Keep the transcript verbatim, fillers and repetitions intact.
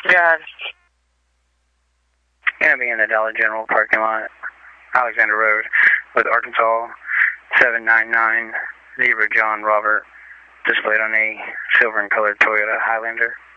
Yeah. Gonna be in the Dollar General parking lot, Alexander Road, with Arkansas seven nine nine Zebra John Robert, displayed on a silver and colored Toyota Highlander.